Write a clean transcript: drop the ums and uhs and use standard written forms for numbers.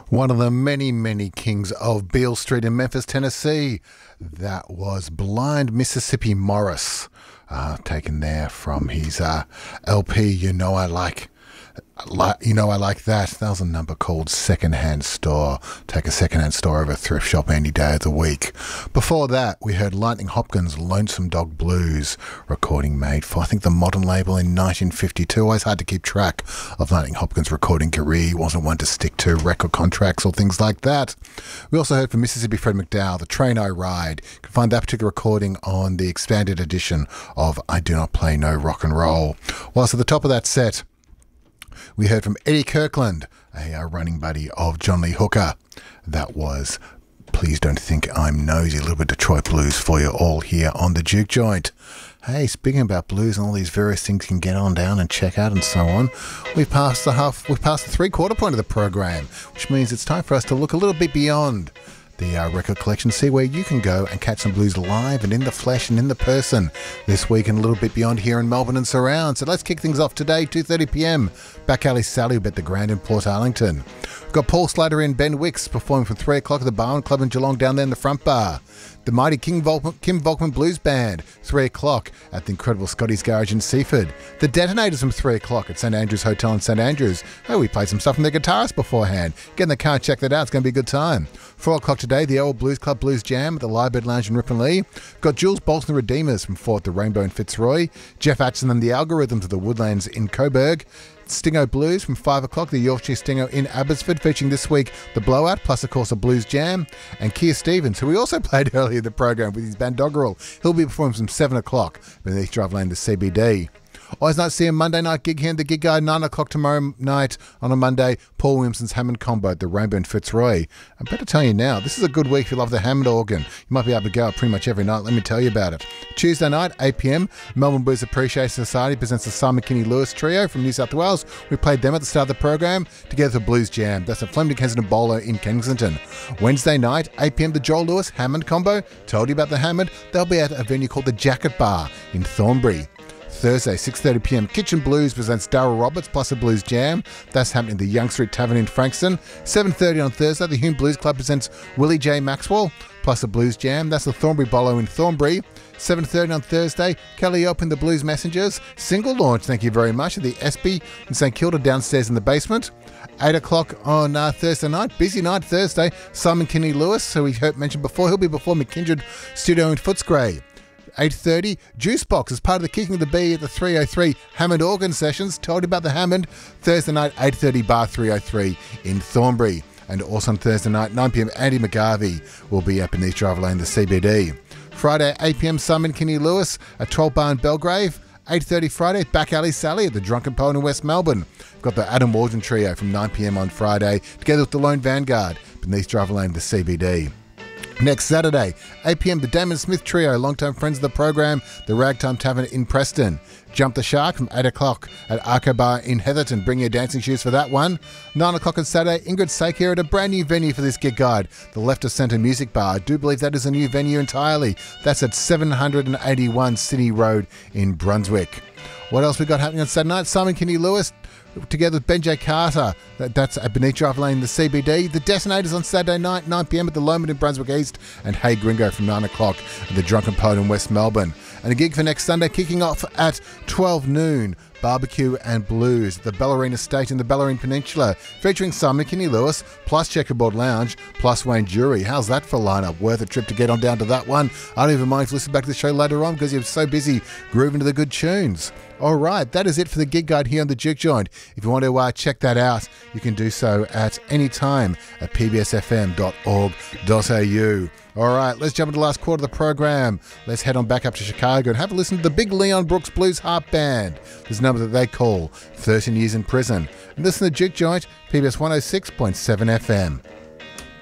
One of the many, many kings of Beale Street in Memphis, Tennessee. That was Blind Mississippi Morris, taken there from his LP, You Know I Like That. That was a number called Secondhand Store. Take a secondhand store over a thrift shop any day of the week. Before that, we heard Lightning Hopkins' Lonesome Dog Blues, recording made for, I think, the Modern label in 1952. Always hard to keep track of Lightning Hopkins' recording career. He wasn't one to stick to record contracts or things like that. We also heard from Mississippi Fred McDowell, The Train I Ride. You can find that particular recording on the expanded edition of I Do Not Play No Rock and Roll. Whilst at the top of that set, we heard from Eddie Kirkland, a running buddy of John Lee Hooker. That was Please Don't Think I'm Nosy, a little bit of Detroit blues for you all here on the Juke Joint. Hey, speaking about blues and all these various things you can get on down and check out and so on, we've passed the three-quarter point of the program, which means it's time for us to look a little bit beyond the record collection, see where you can go and catch some blues live and in the flesh and in the person this week and a little bit beyond here in Melbourne and surround. So let's kick things off today, 2:30pm, Back Alley Sally at the Grand in Port Arlington. We've got Paul Slater and Ben Wicks performing from 3 o'clock at the Barwon Club in Geelong down there in the front bar. The mighty Kim Volkman Blues Band, 3 o'clock at the incredible Scotty's Garage in Seaford. The Detonators from 3 o'clock at St Andrews Hotel in St Andrews. Oh, we played some stuff from their guitarists beforehand. Get in the car and check that out. It's going to be a good time. 4 o'clock today, the Old Blues Club Blues Jam at the Lyrebird Lounge in Ripponlea. Got Jules Bolton Redeemers from 4 at the Rainbow in Fitzroy. Jeff Atchison and the Algorithms of the Woodlands in Coburg. Stingo Blues from 5 o'clock, the Yorkshire Stingo in Abbotsford, featuring this week the Blowout, plus of course a Blues Jam, and Keir Stevens, who we also played earlier in the program with his band Doggerel. He'll be performing from 7 o'clock beneath Drive Lane, the CBD. Always nice to see a Monday night gig here in the Gig Guide, 9 o'clock tomorrow night on a Monday, Paul Williamson's Hammond Combo at the Rainbow in Fitzroy. I better tell you now, this is a good week if you love the Hammond organ. You might be able to go out pretty much every night, let me tell you about it. Tuesday night, 8pm, Melbourne Blues Appreciation Society presents the Simon Kinney Lewis Trio from New South Wales. We played them at the start of the program, together with Blues Jam. That's at Flemington Kensington Bowler in Kensington. Wednesday night, 8pm, the Joel Lewis Hammond Combo. Told you about the Hammond. They'll be at a venue called the Jacket Bar in Thornbury. Thursday, 6:30pm, Kitchen Blues presents Darryl Roberts plus a Blues Jam. That's happening at the Young Street Tavern in Frankston. 7:30 on Thursday, the Hume Blues Club presents Willie J. Maxwell plus a Blues Jam. That's the Thornbury Bolo in Thornbury. 7:30 on Thursday, Kelly Open the Blues Messengers. Single launch, thank you very much, at the Espy in St Kilda downstairs in the basement. 8 o'clock on Thursday night, busy night Thursday, Simon Kinney Lewis, who we mentioned before, he'll be performing at Kindred Studio in Footscray. 8:30, Juicebox as part of the Kicking of the Bee at the 303 Hammond Organ Sessions. Told you about the Hammond. Thursday night, 8:30, Bar 303 in Thornbury. And also on Thursday night, 9pm, Andy McGarvey will be up beneath Drive Lane, the CBD. Friday, 8pm, Simon Kinney Lewis at 12 Bar in Belgrave. 8:30 Friday, Back Alley Sally at the Drunken Poet in West Melbourne. We've got the Adam Waldron Trio from 9pm on Friday, together with the Lone Vanguard beneath Drive Lane, the CBD. Next Saturday, 8pm, the Damon Smith Trio, long-term friends of the program, the Ragtime Tavern in Preston. Jump the Shark from 8 o'clock at Arco Bar in Heatherton. Bring your dancing shoes for that one. 9 o'clock on Saturday, Ingrid Sake here at a brand new venue for this Gig Guide, the Left of Centre Music Bar. I do believe that is a new venue entirely. That's at 781 City Road in Brunswick. What else we got happening on Saturday night? Simon Kinney Lewis together with Ben J. Carter. That's at Beneath Drive Lane, the CBD. The Detonators on Saturday night, 9pm at the Lomond in Brunswick East. And Hey Gringo from 9 o'clock at the Drunken Poet in West Melbourne. And a gig for next Sunday kicking off at 12 noon. Barbecue and Blues at the Bellarine Estate in the Bellarine Peninsula, featuring Simon Kinney Lewis, plus Checkerboard Lounge, plus Wayne Jury. How's that for lineup? Worth a trip to get on down to that one. I don't even mind if you listen back to the show later on because you're so busy grooving to the good tunes. All right, that is it for the Gig Guide here on the Juke Joint. If you want to check that out, you can do so at any time at pbsfm.org.au. All right, let's jump into the last quarter of the program. Let's head on back up to Chicago and have a listen to the Big Leon Brooks Blues Harp Band. There's a number that they call 13 Years in Prison. And listen to the Juke Joint, PBS 106.7 FM.